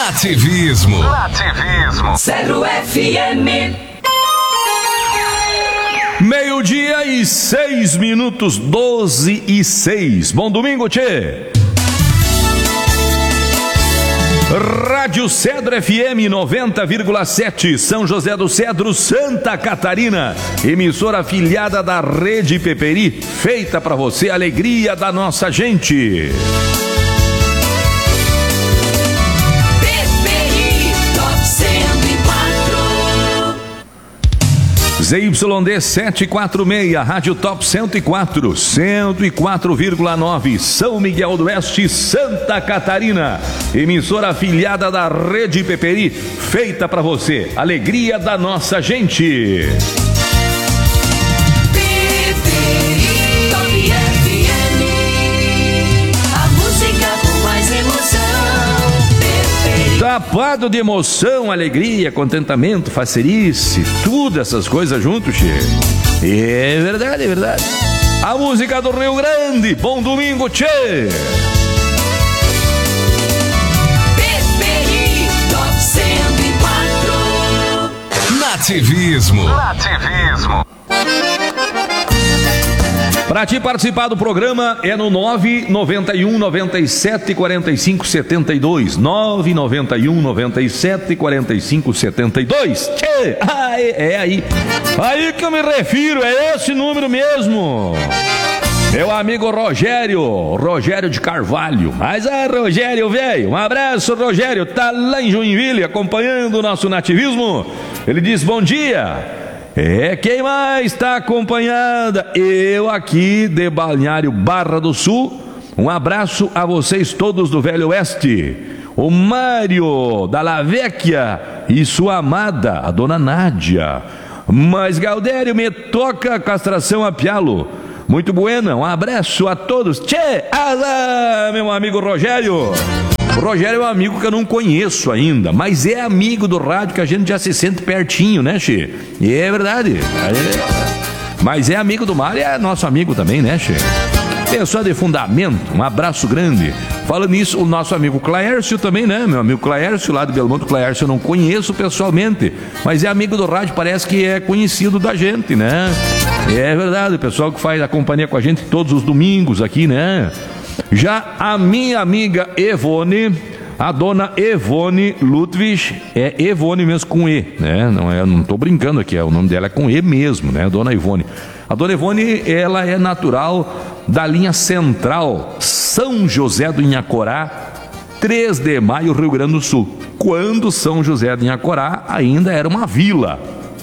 Nativismo. Zero FM. 12:06, 12:06. Bom domingo, tchê. Rádio Cedro FM 90,7, São José do Cedro, Santa Catarina. Emissora afiliada da Rede Peperi, feita para você, alegria da nossa gente. Peperi Top 104. ZYD 746, Rádio Top 104, 104,9, São Miguel do Oeste, Santa Catarina. Emissora afiliada da Rede Peperi, feita para você, alegria da nossa gente. Peperi Top FM. A música com mais emoção. Peperi. Tapado de emoção, alegria, contentamento, facerice, tudo essas coisas juntos, che. É verdade, é verdade. A música do Rio Grande, bom domingo, che. Peperi Top 104. Nativismo. Para te participar do programa é no 991 97 45 72. 991 97 45 72. Tchê, é aí. Aí que eu me refiro, é esse número mesmo. Meu amigo Rogério de Carvalho. Mas Rogério, velho, um abraço, Rogério. Tá lá em Joinville acompanhando o nosso nativismo. Ele diz: bom dia. Quem mais está acompanhada? Eu aqui de Balneário Barra do Sul. Um abraço a vocês todos do Velho Oeste. O Mário da La Vecchia e sua amada, a dona Nádia. Mas Galdério, me toca a castração a pialo. Muito buena, um abraço a todos. Tchê, alá, meu amigo Rogério. O Rogério é um amigo que eu não conheço ainda, mas é amigo do rádio que a gente já se sente pertinho, né, Che? E é verdade. Mas é amigo do Mário e é nosso amigo também, né, Che? Pessoa de fundamento, um abraço grande. Falando nisso, o nosso amigo Claércio também, né? Meu amigo Claércio, lá de Belmonte. Claércio eu não conheço pessoalmente, mas é amigo do rádio, parece que é conhecido da gente, né? É verdade, o pessoal que faz a companhia com a gente todos os domingos aqui, né? Já a minha amiga Evone, a dona Evone Ludwig, é Evone mesmo com E, né? Não tô brincando aqui, o nome dela é com E mesmo, né? Dona Evone. A dona Evone, ela é natural da linha central, São José do Inhacorá, 3 de maio, Rio Grande do Sul. Quando São José do Inhacorá ainda era uma vila.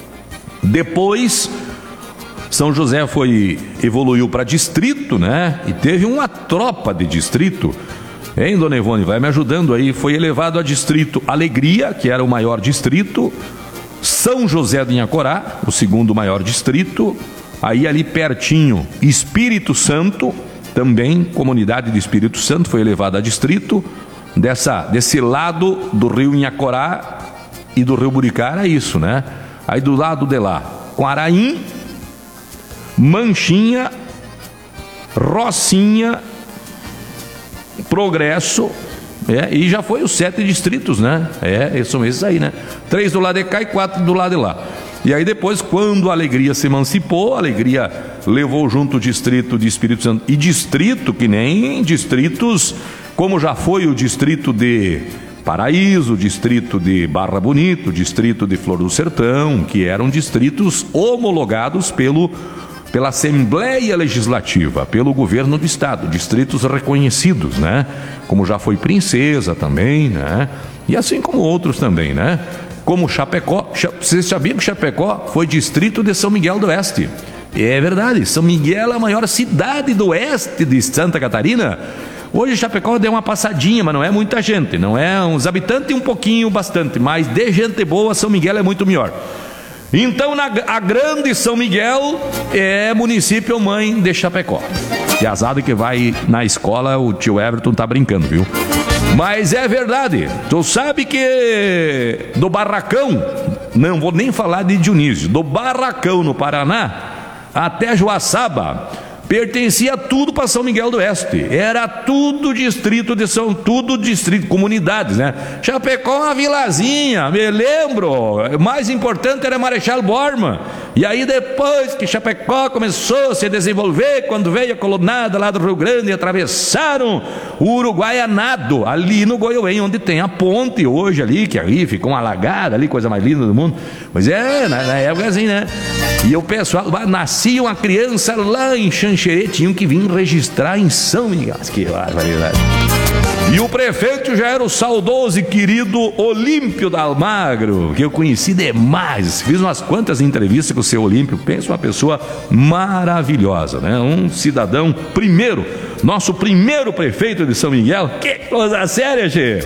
Depois São José evoluiu para distrito, né? E teve uma tropa de distrito. Hein, dona Ivone? Vai me ajudando aí. Foi elevado a distrito Alegria, que era o maior distrito. São José do Inhacorá, o segundo maior distrito. Aí ali pertinho, Espírito Santo, também comunidade de Espírito Santo, foi elevada a distrito. Desse lado do rio Inhacorá e do rio Buricá era isso, né? Aí do lado de lá, Quaraim, Manchinha, Rocinha, Progresso, e já foi os 7 distritos, né? São esses aí, né? 3 do lado de cá e 4 do lado de lá. E aí depois, quando a Alegria se emancipou, a Alegria levou junto o distrito de Espírito Santo. E distrito que nem distritos, como já foi o distrito de Paraíso, o distrito de Barra Bonita, o distrito de Flor do Sertão, que eram distritos homologados pela Assembleia Legislativa, pelo governo do estado, distritos reconhecidos, né? Como já foi Princesa também, né? E assim como outros também, né? Como Chapecó. Vocês sabiam que Chapecó foi distrito de São Miguel do Oeste? É verdade, São Miguel é a maior cidade do oeste de Santa Catarina. Hoje Chapecó deu uma passadinha, mas não é muita gente, não é uns habitantes, um pouquinho, bastante, mas de gente boa, São Miguel é muito melhor. Então, a grande São Miguel é município mãe de Chapecó. Piazada que vai na escola, o tio Everton tá brincando, viu? Mas é verdade. Tu sabe que do Barracão, não vou nem falar de Dionísio, do Barracão no Paraná até Joaçaba, pertencia tudo para São Miguel do Oeste. Era tudo distrito de tudo distrito, comunidades, né? Chapecó, uma vilazinha, me lembro. O mais importante era Marechal Bormann. E aí depois que Chapecó começou a se desenvolver, quando veio a colonada lá do Rio Grande, atravessaram o Uruguai a nado, ali no Goiôém, onde tem a ponte hoje ali, que ali ficou uma alagada ali, coisa mais linda do mundo. Mas na época assim, né? E o pessoal, nascia uma criança lá em Xanxerê, tinham que vir registrar em São Miguel. Que barbaridade. E o prefeito já era o saudoso e querido Olímpio Dalmagro, que eu conheci demais. Fiz umas quantas entrevistas com o seu Olímpio. Pensa, uma pessoa maravilhosa, né? Um cidadão nosso primeiro prefeito de São Miguel. Que coisa séria, che!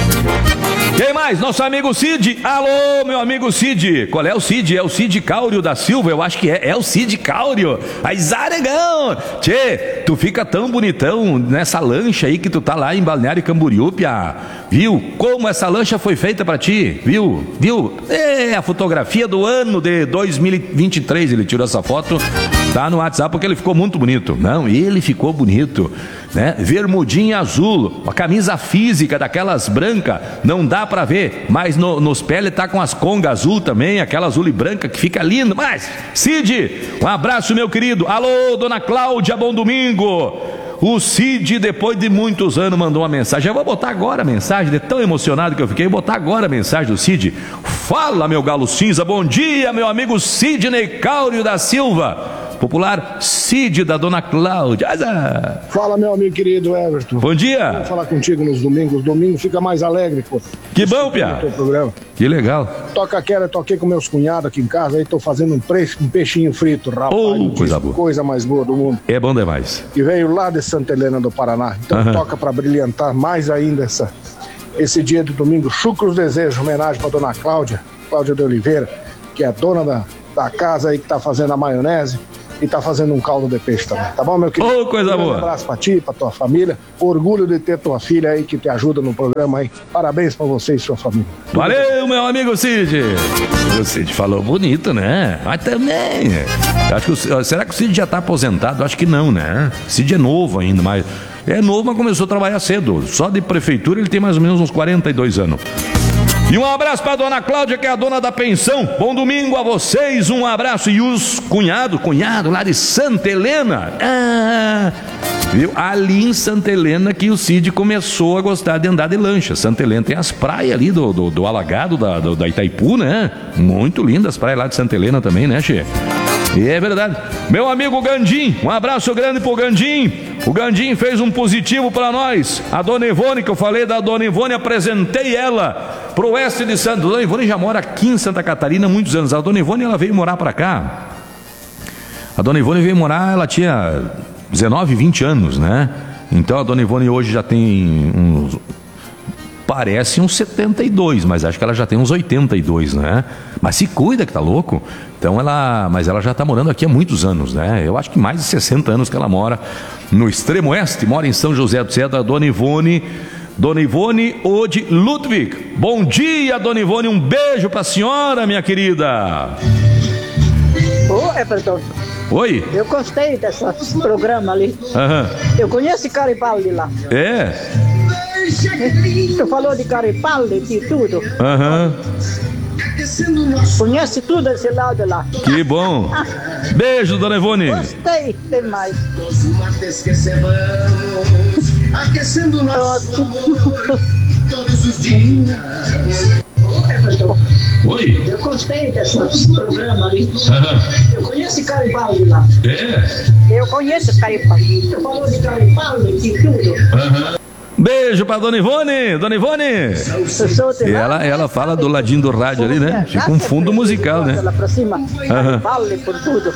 Quem mais? Nosso amigo Cid. Alô, meu amigo Cid. Qual é o Cid? É o Cid Cáurio da Silva, eu acho que é. É o Cid Cáurio. Aí, Zaregão. Tchê, tu fica tão bonitão nessa lancha aí que tu tá lá em Balneário Camboriú, piá. Viu? Como essa lancha foi feita pra ti? Viu? É a fotografia do ano de 2023. Ele tirou essa foto, tá no WhatsApp, porque ele ficou muito bonito. Não, ele ficou bonito, né? Vermudinha azul, a camisa física daquelas brancas, não dá pra ver, mas nos pés ele tá com as congas azul também, aquela azul e branca que fica lindo. Mas, Cid, um abraço, meu querido. Alô, dona Cláudia, bom domingo. O Cid, depois de muitos anos, mandou uma mensagem. Eu vou botar agora a mensagem, de tão emocionado que eu fiquei. Vou botar agora a mensagem do Cid. Fala, meu galo cinza. Bom dia, meu amigo Sidney Cáurio da Silva. Popular Cid da dona Cláudia. Fala, meu amigo querido Everton. Bom dia. Vou falar contigo nos domingos. Os domingos fica mais alegre, pô. Que bom, Pia. Que legal. Toca aquela, toquei com meus cunhados aqui em casa, aí tô fazendo um peixinho frito, rapaz. Coisa boa. Coisa mais boa do mundo. É bom demais. E veio lá de Santa Helena do Paraná. Então toca pra brilhantar mais ainda esse dia de domingo. Chucros Desejos, homenagem pra dona Cláudia de Oliveira, que é a dona da casa aí que tá fazendo a maionese. E tá fazendo um caldo de peixe também, tá bom, meu querido? Coisa boa. Um abraço pra ti, pra tua família. Orgulho de ter tua filha aí que te ajuda no programa aí. Parabéns pra você e sua família. Valeu, meu amigo Cid. O Cid falou bonito, né? Mas também. Acho que será que o Cid já tá aposentado? Acho que não, né? Cid é novo ainda, mas é novo, mas começou a trabalhar cedo. Só de prefeitura ele tem mais ou menos uns 42 anos. E um abraço para a dona Cláudia, que é a dona da pensão. Bom domingo a vocês, um abraço. E os cunhado lá de Santa Helena. Viu? Ali em Santa Helena que o Cid começou a gostar de andar de lancha. Santa Helena tem as praias ali do alagado da Itaipu, né? Muito lindas as praias lá de Santa Helena também, né, Che? E é verdade. Meu amigo Gandim, um abraço grande pro Gandim. O Gandim fez um positivo para nós. A dona Ivone, que eu falei da dona Ivone, apresentei ela pro oeste de Santos. A dona Ivone já mora aqui em Santa Catarina há muitos anos. A dona Ivone, ela veio morar para cá. A dona Ivone veio morar, ela tinha 19, 20 anos, né? Então a dona Ivone hoje já tem uns... Parece uns 72, mas acho que ela já tem uns 82, né? Mas se cuida, que tá louco. Então mas ela já tá morando aqui há muitos anos, né? Eu acho que mais de 60 anos que ela mora no extremo oeste, mora em São José do Cedro, a dona Ivone Ode Ludwig. Bom dia, dona Ivone, um beijo pra senhora, minha querida. Ô, Everton. Oi? Eu gostei desse programa ali. Eu conheço Garibaldi lá. É? Tu falou de Garibaldi, de tudo. Conhece tudo esse lado lá. Que bom. Beijo, dona Ivone. Gostei demais. Todos os dias. Oi? Eu gostei desse programa ali. Eu conheço Garibaldi lá. É? Eu conheço Garibaldi. Tu falou de Garibaldi, de tudo. Beijo pra dona Ivone. Dona Ivone. E ela fala do ladinho do rádio ali, né? Fica um fundo musical, né? Lá pra cima. Garibaldi por tudo.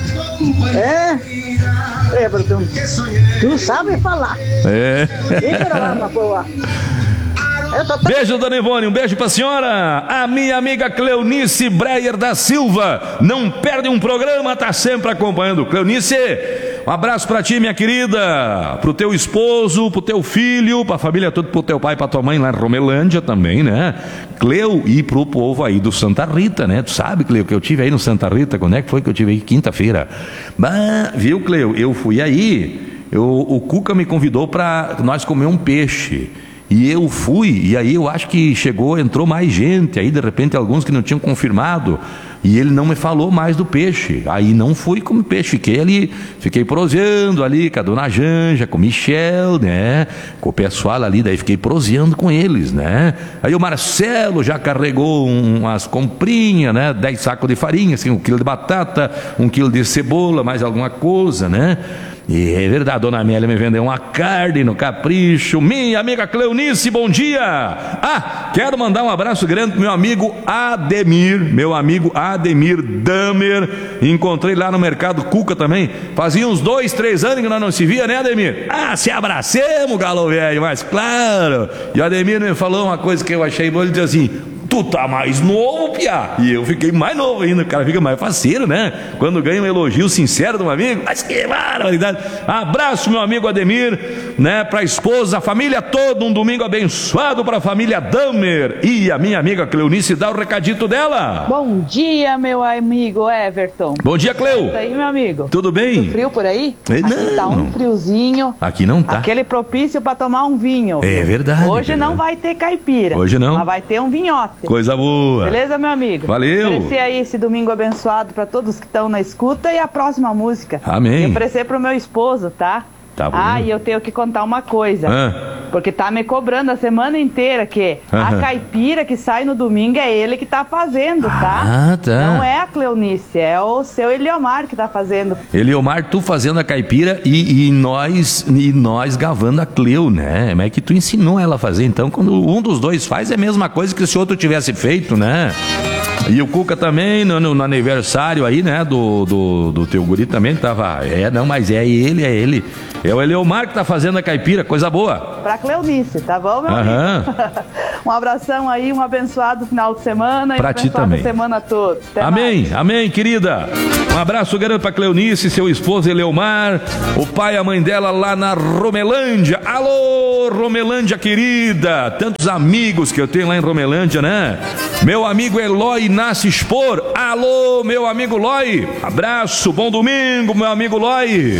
Everton, tu sabe falar. É. Que programa boa. Beijo, dona Ivone, um beijo pra senhora. A minha amiga Cleonice Breyer da Silva não perde um programa, tá sempre acompanhando. Cleonice, Um abraço pra ti, minha querida, pro teu esposo, pro teu filho, pra família toda, pro teu pai, pra tua mãe lá em Romelândia também, né? Cleo, e pro povo aí do Santa Rita, né? Tu sabe, Cleo, que eu tive aí no Santa Rita, quando é que foi que eu tive aí? Quinta-feira. Viu, Cleo? Eu fui aí, o Cuca me convidou pra nós comer um peixe. E eu fui, e aí eu acho que entrou mais gente, aí de repente alguns que não tinham confirmado, e ele não me falou mais do peixe. Aí não fui comer peixe, fiquei proseando ali com a dona Janja, com o Michel, né? Com o pessoal ali, daí fiquei proseando com eles, né? Aí o Marcelo já carregou umas comprinhas, né? 10 sacos de farinha, assim, 1 quilo de batata, 1 quilo de cebola, mais alguma coisa, né? E é verdade, a dona Amélia me vendeu uma carne no Capricho. Minha amiga Cleonice, bom dia! Quero mandar um abraço grande pro meu amigo Ademir Damer. Encontrei lá no Mercado Cuca também. Fazia uns 2, 3 anos que nós não se via, né, Ademir? Se abracemos, galo velho, mas claro. E o Ademir me falou uma coisa que eu achei boa, ele disse assim: tu tá mais novo, piá. E eu fiquei mais novo ainda, o cara fica mais faceiro, né? Quando ganha um elogio sincero de um amigo, mas que barbaridade. Abraço, meu amigo Ademir, né? Pra esposa, a família toda, um domingo abençoado pra família Damer. E a minha amiga Cleonice dá o recadito dela. Bom dia, meu amigo Everton. Bom dia, Cleo. E aí, meu amigo? Tudo bem? Muito frio por aí? Não. Aqui tá um friozinho. Aqui não tá. Aquele propício pra tomar um vinho. É verdade. Hoje não vai ter caipira. Hoje não. Mas vai ter um vinhote. Coisa boa. Beleza, meu amigo? Valeu. Oferecer aí esse domingo abençoado pra todos que estão na escuta e a próxima música. Amém. E oferecer pro meu esposo, tá? Tá bom. E eu tenho que contar uma coisa. Porque tá me cobrando a semana inteira que a caipira que sai no domingo é ele que tá fazendo, tá? Tá. Não é a Cleonice, é o seu Eliomar que tá fazendo. Eliomar, tu fazendo a caipira e nós gravando a Cleo, né? Mas é que tu ensinou ela a fazer, então quando um dos dois faz é a mesma coisa que se o outro tivesse feito, né? E o Cuca também, no aniversário aí, né, do teu guri também tava, mas é ele. É o Eliomar que tá fazendo a caipira, coisa boa. Pra Cleonice, tá bom, meu amigo? Um abração aí, um abençoado final de semana. Pra ti também. Semana toda. Amém, querida. Um abraço grande pra Cleonice, seu esposo Eliomar, o pai e a mãe dela lá na Romelândia. Alô, Romelândia querida, tantos amigos que eu tenho lá em Romelândia, né? Meu amigo Eloy Nasce Expor. Alô, meu amigo Loi. Abraço, bom domingo, meu amigo Loi.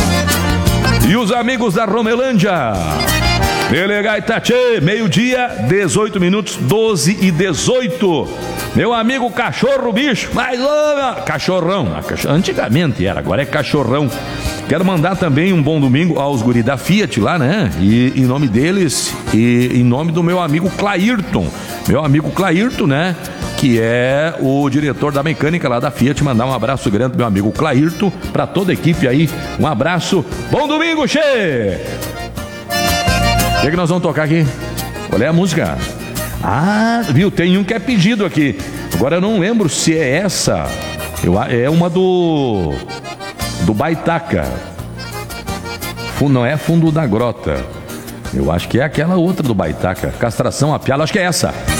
E os amigos da Romelândia. Delegado Itatê, meio-dia, 18 minutos, 12:18. Meu amigo Cachorro Bicho, cachorrão, antigamente era, agora é cachorrão. Quero mandar também um bom domingo aos guri da Fiat lá, né? E em nome deles, e em nome do meu amigo Clairton. Meu amigo Clairton, né? Que é o diretor da mecânica lá da Fiat. Mandar um abraço grande pro meu amigo Clairton, pra toda a equipe aí. Um abraço. Bom domingo, che! O que nós vamos tocar aqui? Qual é a música? Viu? Tem um que é pedido aqui. Agora eu não lembro se é essa. É uma do Baitaca. Não é Fundo da Grota. Eu acho que é aquela outra do Baitaca. Castração a Piala, acho que é essa.